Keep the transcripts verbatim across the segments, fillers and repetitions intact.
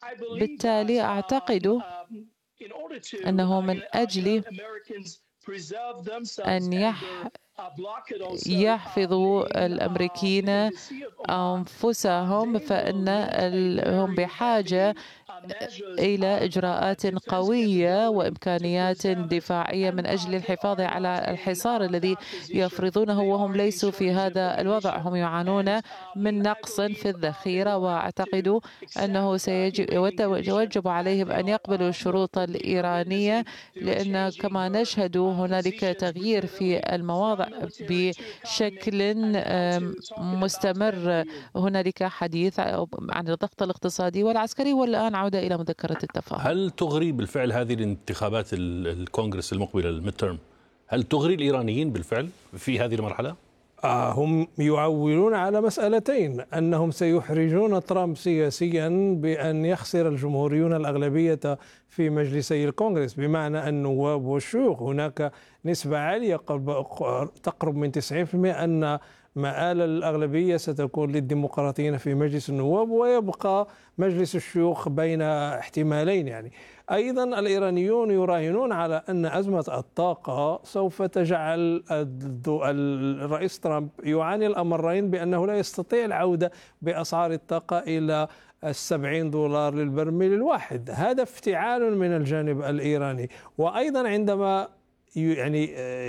بالتالي أعتقد أنه من أجل أن يح يحفظوا الأمريكيين أنفسهم فإنهم بحاجة إلى إجراءات قوية وإمكانيات دفاعية من أجل الحفاظ على الحصار الذي يفرضونه، وهم ليسوا في هذا الوضع، هم يعانون من نقص في الذخيرة. وأعتقد أنه سيجب عليهم أن يقبلوا الشروط الإيرانية، لأن كما نشهد هنالك تغيير في المواضع بشكل مستمر. هنالك حديث عن الضغط الاقتصادي والعسكري، والآن عودة إلى مذكرة التفاهم. هل تغري بالفعل هذه الانتخابات الكونغرس المقبلة الميدترم، هل تغري الإيرانيين بالفعل في هذه المرحلة؟ آه هم يعولون على مسألتين: أنهم سيحرجون ترامب سياسيا بأن يخسر الجمهوريون الأغلبية في مجلسي الكونغرس، بمعنى النواب والشيوخ. هناك نسبة عالية تقرب من تسعين بالمئة أن مآل الأغلبية ستكون للديمقراطيين في مجلس النواب، ويبقى مجلس الشيوخ بين احتمالين. يعني أيضا الإيرانيون يراهنون على أن أزمة الطاقة سوف تجعل الرئيس ترامب يعاني الأمرين، بأنه لا يستطيع العودة بأسعار الطاقة إلى السبعين دولار للبرميل الواحد. هذا افتعال من الجانب الإيراني. وأيضا عندما يعني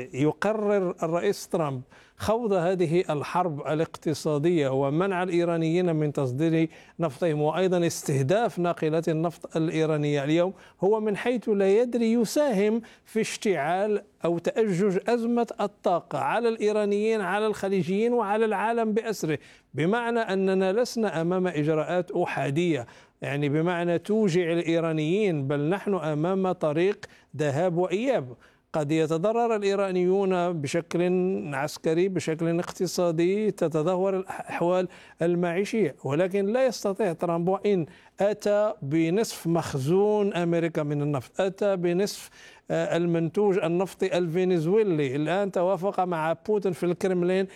يقرر الرئيس ترامب خوض هذه الحرب الاقتصادية ومنع الإيرانيين من تصدير نفطهم، وأيضا استهداف ناقلات النفط الإيرانية اليوم، هو من حيث لا يدري يساهم في اشتعال أو تأجج أزمة الطاقة على الإيرانيين، على الخليجيين، وعلى العالم بأسره. بمعنى أننا لسنا أمام إجراءات أحادية، يعني بمعنى توجع الإيرانيين، بل نحن أمام طريق ذهاب وإياب. قد يتضرر الإيرانيون بشكل عسكري، بشكل اقتصادي، تتدهور الأحوال المعيشية، ولكن لا يستطيع ترامب، وإن أتى بنصف مخزون أمريكا من النفط، أتى بنصف المنتوج النفطي الفنزويلي، الآن توافق مع بوتين في الكرملين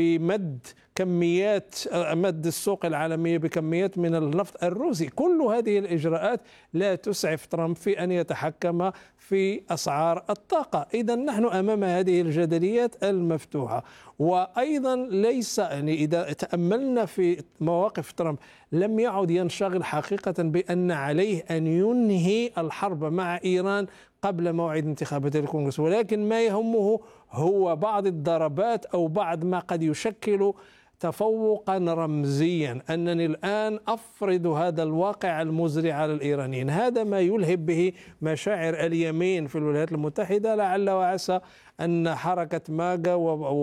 بمد كميات مد السوق العالمية بكميات من النفط الروسي. كل هذه الإجراءات لا تسعف ترامب في أن يتحكم في أسعار الطاقة. إذا نحن أمام هذه الجدليات المفتوحة. وأيضا ليس يعني إذا تأملنا في مواقف ترامب لم يعد ينشغل حقيقة بأن عليه أن ينهي الحرب مع إيران قبل موعد انتخابات الكونغرس، ولكن ما يهمه هو بعض الضربات أو بعض ما قد يشكل تفوقا رمزيا، أنني الآن أفرض هذا الواقع المزري على الإيرانيين. هذا ما يلهب به مشاعر اليمين في الولايات المتحدة. لعل وعسى أن حركة ماجا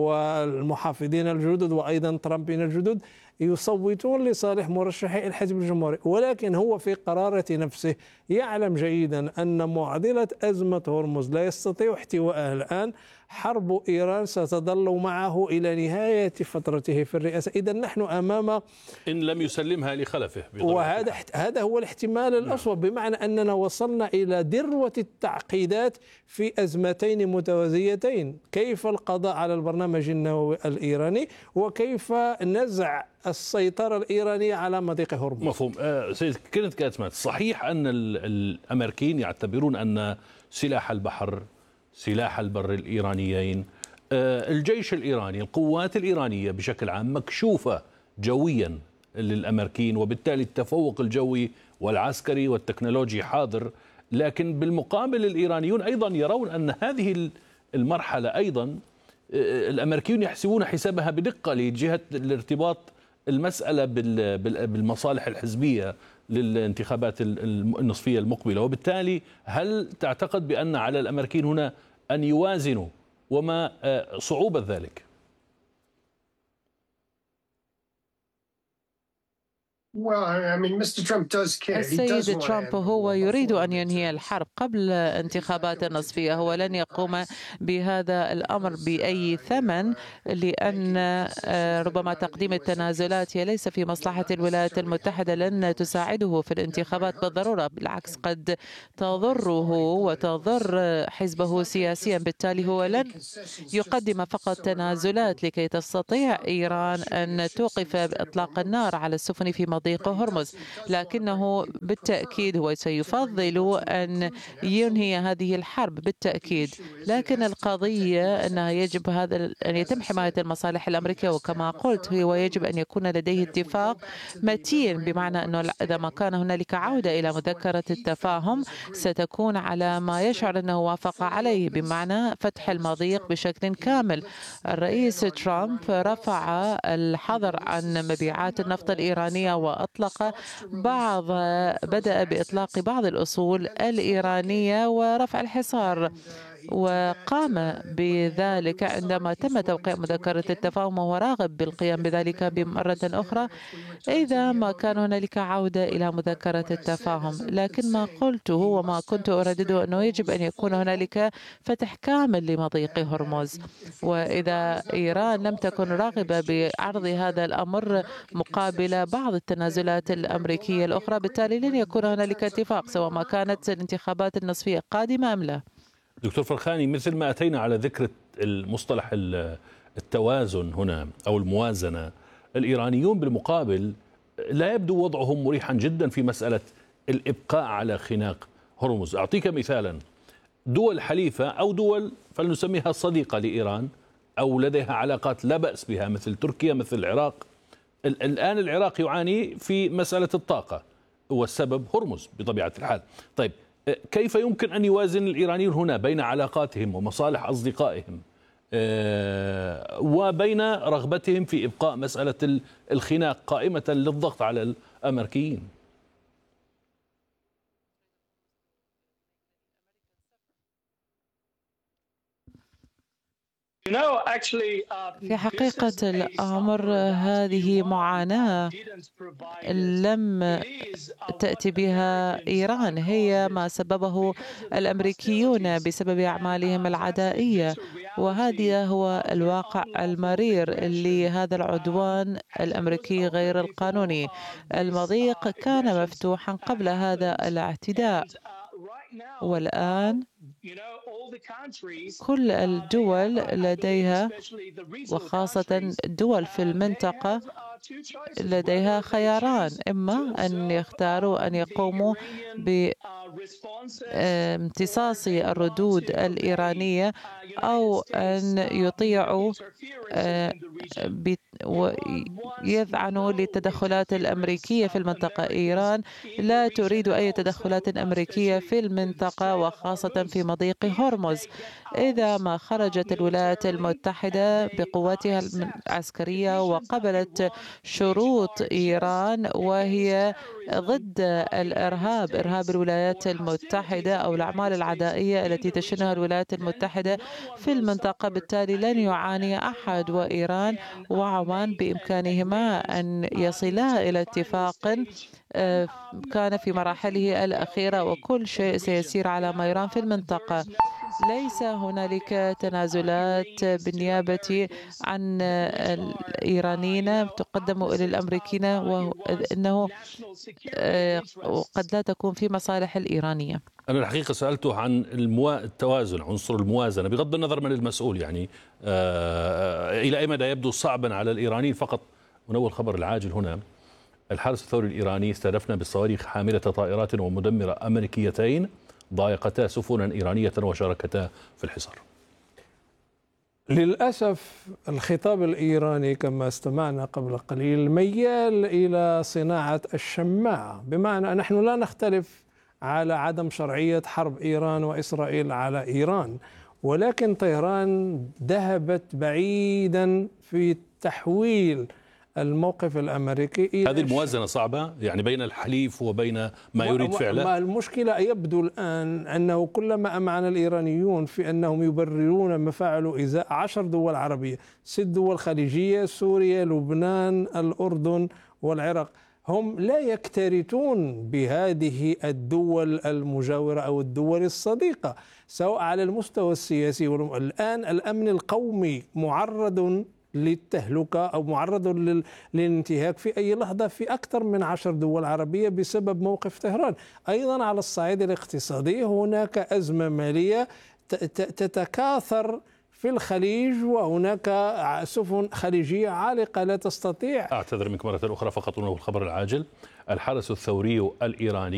والمحافظين الجدد وأيضا ترامبين الجدد يصوتون لصالح مرشحي الحزب الجمهوري، ولكن هو في قرارة نفسه يعلم جيدا أن معضلة أزمة هرمز لا يستطيع احتوائها الآن. حرب إيران ستظل معه إلى نهاية فترته في الرئاسة. إذا نحن أمام إن لم يسلمها لخلفه، وهذا هذا هو الاحتمال الأصوب، بمعنى أننا وصلنا إلى ذروة التعقيدات في أزمتين متوازيتين: كيف القضاء على البرنامج النووي الإيراني، وكيف نزع السيطرة الإيرانية على مضيق هرمز. مفهوم. آه سيد كينيث كاتسمات، صحيح أن الأمريكيين يعتبرون أن سلاح البحر سلاح البر الإيرانيين، آه الجيش الإيراني، القوات الإيرانية بشكل عام مكشوفة جويا للأمريكيين، وبالتالي التفوق الجوي والعسكري والتكنولوجي حاضر. لكن بالمقابل الإيرانيون أيضا يرون أن هذه المرحلة أيضا الأمريكيون يحسبون حسابها بدقة لجهة الارتباط المسألة بالمصالح الحزبية للانتخابات النصفية المقبلة. وبالتالي هل تعتقد بأن على الأمريكيين هنا أن يوازنوا، وما صعوبة ذلك؟ السيد ترامب هو يريد أن ينهي الحرب قبل انتخابات النصفية. هو لن يقوم بهذا الأمر بأي ثمن، لأن ربما تقديم التنازلات هي ليس في مصلحة الولايات المتحدة، لن تساعده في الانتخابات بالضرورة، بالعكس قد تضره وتضر حزبه سياسيا. بالتالي هو لن يقدم فقط تنازلات لكي تستطيع إيران أن توقف إطلاق النار على السفن في مضيق هرمز، لكنه بالتأكيد هو سيفضل أن ينهي هذه الحرب بالتأكيد. لكن القضية أنها يجب هذا أن يتم حماية المصالح الأمريكية، وكما قلت هو يجب أن يكون لديه اتفاق متين، بمعنى أنه إذا ما كان هنالك عودة إلى مذكرة التفاهم ستكون على ما يشعر أنه وافق عليه، بمعنى فتح المضيق بشكل كامل. الرئيس ترامب رفع الحظر عن مبيعات النفط الإيرانية وأطلق بعض بدأ بإطلاق بعض الأصول الإيرانية ورفع الحصار، وقام بذلك عندما تم توقيع مذكرة التفاهم، وهو راغب بالقيام بذلك بمرة أخرى إذا ما كان هنالك عودة إلى مذكرة التفاهم. لكن ما قلته وما كنت أردده أنه يجب أن يكون هنالك فتح كامل لمضيق هرمز، وإذا إيران لم تكن راغبة بعرض هذا الأمر مقابل بعض التنازلات الأمريكية الأخرى، بالتالي لن يكون هنالك اتفاق سواء ما كانت الانتخابات النصفية قادمة أم لا. دكتور فرخاني، مثل ما أتينا على ذكر المصطلح التوازن هنا أو الموازنة، الإيرانيون بالمقابل لا يبدو وضعهم مريحا جدا في مسألة الإبقاء على خناق هرمز. أعطيك مثالا، دول حليفة أو دول فلنسميها صديقة لإيران أو لديها علاقات لا بأس بها مثل تركيا مثل العراق. الآن العراق يعاني في مسألة الطاقة والسبب هرمز بطبيعة الحال. طيب كيف يمكن أن يوازن الإيرانيون هنا بين علاقاتهم ومصالح أصدقائهم وبين رغبتهم في إبقاء مسألة الخناق قائمة للضغط على الأمريكيين؟ في حقيقة الأمر هذه معاناة لم تأتي بها إيران، هي ما سببه الأمريكيون بسبب أعمالهم العدائية، وهذا هو الواقع المرير لهذا العدوان الأمريكي غير القانوني. المضيق كان مفتوحا قبل هذا الاعتداء، والآن كل الدول لديها، وخاصة الدول في المنطقة، لديها خياران: إما أن يختاروا أن يقوموا بامتصاص الردود الإيرانية أو أن يطيعوا ويذعنوا للتدخلات الأمريكية في المنطقة. إيران لا تريد أي تدخلات أمريكية في المنطقة وخاصة في مضيق هرمز. إذا ما خرجت الولايات المتحدة بقواتها العسكرية وقبلت شروط إيران وهي ضد الإرهاب، إرهاب الولايات المتحدة أو الأعمال العدائية التي تشنها الولايات المتحدة في المنطقة، بالتالي لن يعاني أحد، وإيران وعمان بإمكانهما أن يصلا إلى اتفاق كان في مراحله الأخيرة، وكل شيء سيسير على ما يرام في المنطقة. ليس هنالك تنازلات بالنيابة عن الإيرانيين تقدم إلى الأمريكيين، وإنه قد لا تكون في مصالح الإيرانية. أنا الحقيقة سألته عن الموا... التوازن، عنصر الموازنة، بغض النظر من المسؤول، يعني آه إلى أي مدى يبدو صعبا على الإيرانيين فقط. ونول خبر العاجل هنا: الحرس الثوري الإيراني استهدفنا بالصواريخ حاملة طائرات ومدمرة أمريكيتين ضايقتا سفنا إيرانية وشاركتا في الحصار. للأسف الخطاب الإيراني كما استمعنا قبل قليل ميال إلى صناعة الشماعة، بمعنى نحن لا نختلف على عدم شرعية حرب إيران وإسرائيل على إيران، ولكن طهران ذهبت بعيدا في تحويل الموقف الأمريكي. هذه الموازنة صعبة يعني بين الحليف وبين ما يريد فعله. المشكلة يبدو الآن أنه كلما أمعن الإيرانيون في أنهم يبررون ما فعلوا إزاء عشر دول عربية، ست دول خليجية، سوريا، لبنان، الأردن والعراق، هم لا يكترثون بهذه الدول المجاورة أو الدول الصديقة سواء على المستوى السياسي. الآن الأمن القومي معرض للتهلكة أو معرض للانتهاك في أي لحظة في أكثر من عشر دول عربية بسبب موقف طهران. أيضا على الصعيد الاقتصادي هناك أزمة مالية تتكاثر في الخليج، وهناك سفن خليجية عالقة لا تستطيع. أعتذر منك مرة أخرى، فقط هنا الخبر العاجل: الحرس الثوري الإيراني